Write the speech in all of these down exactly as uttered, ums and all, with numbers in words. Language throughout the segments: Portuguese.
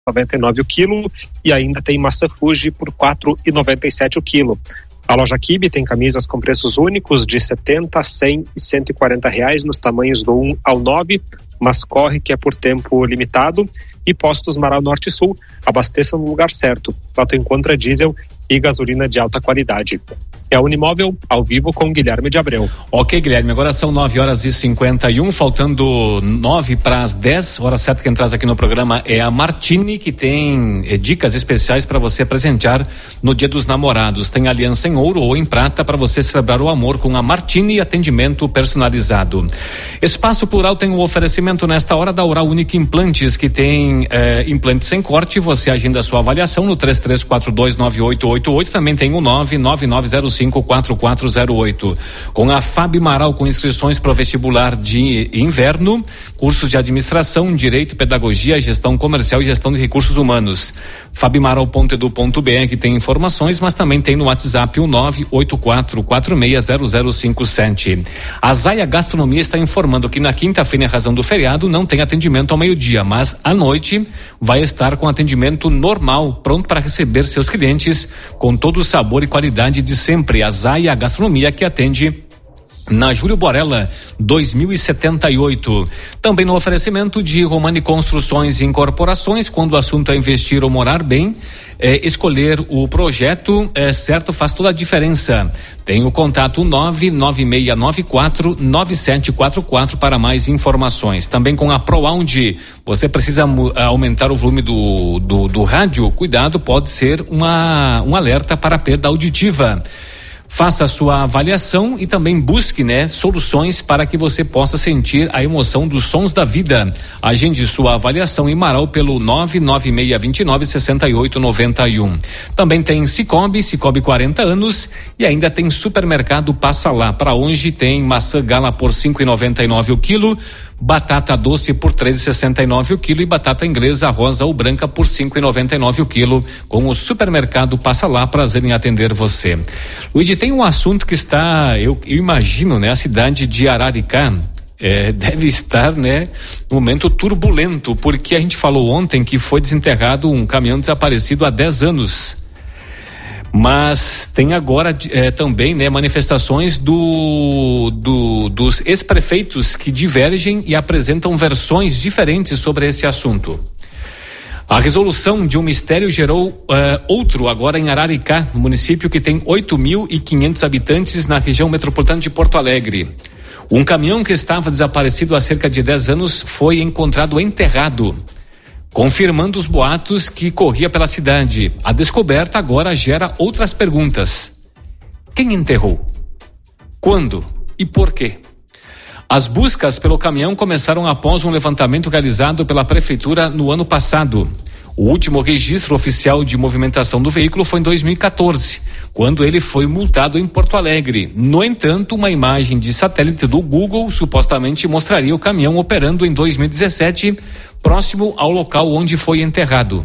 noventa e nove o quilo, e ainda tem maçã Fuji por quatro e noventa e sete o quilo. A loja Kibe tem camisas com preços únicos de setenta, cem e cento e quarenta reais nos tamanhos do um ao nove, mas corre que é por tempo limitado. E Postos Marau Norte e Sul, abasteça no lugar certo. Lá tu encontra diesel e gasolina de alta qualidade. É a Unimóvel, ao vivo com Guilherme de Abreu. Ok, Guilherme, agora são nove horas e cinquenta e um, faltando nove para as dez, hora certa. Quem traz aqui no programa é a Martini, que tem eh, dicas especiais para você presentear no Dia dos Namorados. Tem aliança em ouro ou em prata para você celebrar o amor com a Martini, atendimento personalizado. Espaço Plural tem um oferecimento nesta hora da Oral Unique Implantes, que tem eh, implantes sem corte. Você agenda a sua avaliação no três três quatro dois nove oito oito oito, também tem o nove nove nove zero cinco quatro quatro zero oito. Com a Fabi Marau, com inscrições para o vestibular de inverno, cursos de administração, direito, pedagogia, gestão comercial e gestão de recursos humanos. fabimaral ponto edu ponto br, que tem informações, mas também tem no WhatsApp o nove oito quatro quatro seis zero zero cinco sete. A Zaia Gastronomia está informando que na quinta-feira, em razão do feriado, não tem atendimento ao meio-dia, mas à noite vai estar com atendimento normal, pronto para receber seus clientes com todo o sabor e qualidade de sempre. A Zaia Gastronomia, que atende na Júlio Borella dois mil e setenta e oito. Também no oferecimento de Romani Construções e Incorporações, quando o assunto é investir ou morar bem, é, escolher o projeto é certo faz toda a diferença. Tem o contato nove nove seis nove quatro nove sete quatro quatro para mais informações. Também com a ProAudio, você precisa aumentar o volume do, do, do rádio, cuidado, pode ser uma, um alerta para perda auditiva. Faça a sua avaliação e também busque, né, soluções para que você possa sentir a emoção dos sons da vida. Agende sua avaliação em Marau pelo nove nove seis dois nove seis oito nove um. Também tem Cicobi, Cicobi quarenta anos, e ainda tem Supermercado Passa Lá. Para hoje tem maçã Gala por cinco e noventa e nove o quilo, batata doce por três e sessenta e nove o quilo e batata inglesa rosa ou branca por cinco e noventa e nove o quilo. Com o Supermercado Passa Lá, prazer em atender você. Luigi, tem um assunto que está, eu, eu imagino, né, a cidade de Araricá é, deve estar, né, num momento turbulento, porque a gente falou ontem que foi desenterrado um caminhão desaparecido há dez anos. Mas tem agora eh, também, né, manifestações do, do, dos ex-prefeitos que divergem e apresentam versões diferentes sobre esse assunto. A resolução de um mistério gerou uh, outro agora em Araricá, no município que tem oito mil e quinhentos habitantes na região metropolitana de Porto Alegre. Um caminhão que estava desaparecido há cerca de dez anos foi encontrado enterrado, confirmando os boatos que corria pela cidade. A descoberta agora gera outras perguntas. Quem enterrou? Quando e por quê? As buscas pelo caminhão começaram após um levantamento realizado pela prefeitura no ano passado. O último registro oficial de movimentação do veículo foi em dois mil e quatorze, quando ele foi multado em Porto Alegre. No entanto, uma imagem de satélite do Google supostamente mostraria o caminhão operando em dois mil e dezessete, próximo ao local onde foi enterrado.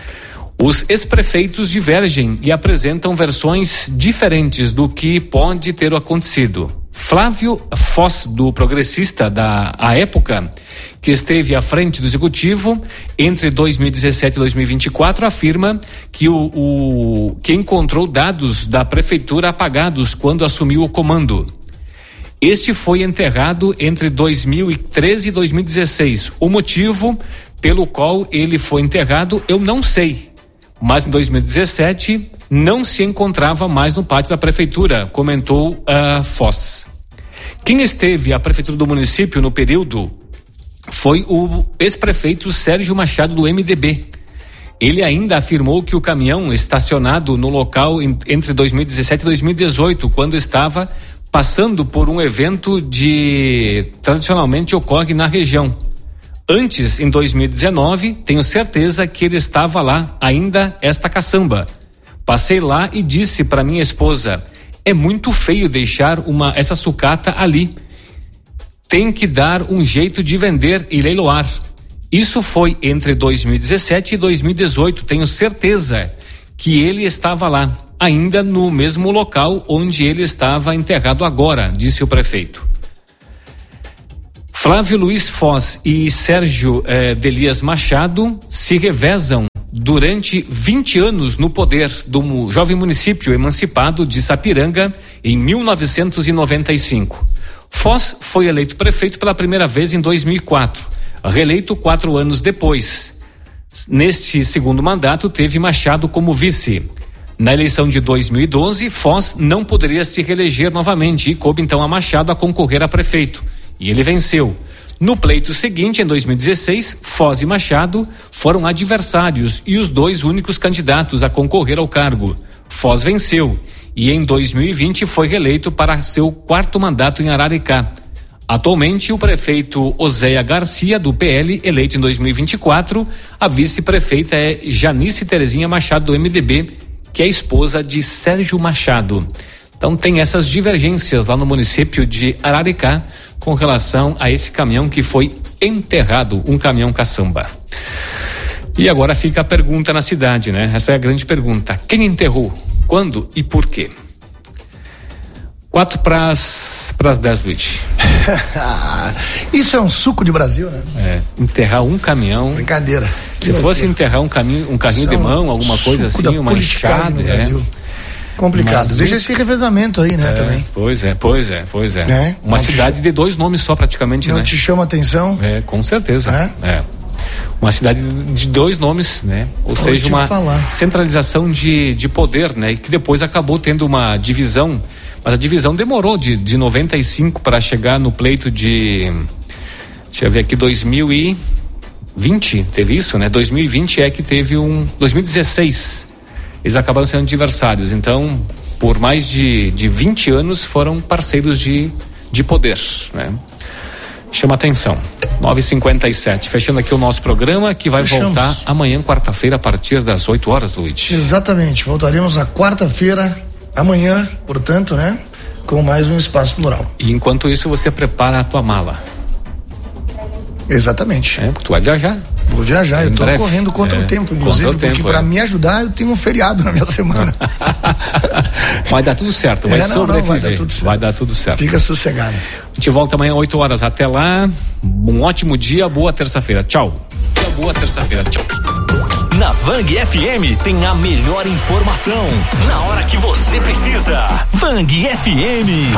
Os ex-prefeitos divergem e apresentam versões diferentes do que pode ter acontecido. Flávio Foz, do Progressista da à época, que esteve à frente do executivo entre dois mil e dezessete e dois mil e vinte e quatro, afirma que o, o que encontrou dados da prefeitura apagados quando assumiu o comando. Este foi enterrado entre dois mil e treze e dois mil e dezesseis. O motivo pelo qual ele foi enterrado eu não sei, mas em dois mil e dezessete não se encontrava mais no pátio da prefeitura, comentou uh, Foz. Quem esteve à prefeitura do município no período foi o ex-prefeito Sérgio Machado, do M D B. Ele ainda afirmou que o caminhão estacionado no local em, entre dois mil e dezessete e dois mil e dezoito, quando estava passando por um evento de tradicionalmente ocorre na região. Antes, em dois mil e dezenove, tenho certeza que ele estava lá ainda esta caçamba. Passei lá e disse para minha esposa: é muito feio deixar uma essa sucata ali. Tem que dar um jeito de vender e leiloar. Isso foi entre dois mil e dezessete e dois mil e dezoito. Tenho certeza que ele estava lá, ainda no mesmo local onde ele estava enterrado agora, disse o prefeito. Flávio Luiz Foz e Sérgio eh, Delias Machado se revezam durante vinte anos no poder do jovem município emancipado de Sapiranga em mil novecentos e noventa e cinco. Foz foi eleito prefeito pela primeira vez em dois mil e quatro, reeleito quatro anos depois. Neste segundo mandato, teve Machado como vice. Na eleição de dois mil e doze, Foz não poderia se reeleger novamente e coube então a Machado a concorrer a prefeito. E ele venceu. No pleito seguinte, em dois mil e dezesseis, Foz e Machado foram adversários e os dois únicos candidatos a concorrer ao cargo. Foz venceu e em dois mil e vinte foi reeleito para seu quarto mandato em Araricá. Atualmente, o prefeito Oséia Garcia, do P L, eleito em dois mil e vinte e quatro, a vice-prefeita é Janice Terezinha Machado, do M D B, que é esposa de Sérgio Machado. Então tem essas divergências lá no município de Araricá com relação a esse caminhão que foi enterrado, um caminhão caçamba. E agora fica a pergunta na cidade, né? Essa é a grande pergunta. Quem enterrou? Quando e por quê? Quatro para as dez, Luiz. Isso é um suco de Brasil, né? É, enterrar um caminhão. Brincadeira. Se fosse enterrar um caminho, um carrinho de mão, alguma coisa assim, uma enxada, é complicado. Mas, Veja esse revezamento aí, né, é, também. Pois é, pois é, pois é. é? Uma não cidade de dois nomes só praticamente, não né? Não te chama atenção? É, com certeza. É. é. Uma cidade de dois nomes, né? Ou Pode seja, uma falar. centralização de, de poder, né? E que depois acabou tendo uma divisão, mas a divisão demorou de, de noventa e cinco para chegar no pleito de, deixa eu ver aqui, dois mil e vinte, teve isso, né? dois mil e vinte é que teve um, dois mil e dezesseis, eles acabaram sendo adversários, então por mais de, de vinte anos foram parceiros de, de poder, né? Chama atenção. nove e cinquenta e sete, fechando aqui o nosso programa, que vai Fechamos. voltar amanhã, quarta-feira, a partir das oito horas, Luiz. Exatamente, voltaremos na quarta-feira, amanhã, portanto, né? Com mais um Espaço Plural. E enquanto isso, você prepara a tua mala. Exatamente. É, tu vai viajar. Vou viajar, em eu tô breve. correndo contra é, o tempo, inclusive, o porque para é. me ajudar eu tenho um feriado na minha semana. Vai dar tudo certo, vai é, não, sobreviver. Não, vai dar tudo certo. Vai dar tudo certo. Fica sossegado. A gente volta amanhã, oito horas. Até lá, um ótimo dia, boa terça-feira. Tchau. Boa terça-feira. Tchau. Na Vang F M tem a melhor informação na hora que você precisa. Vang F M.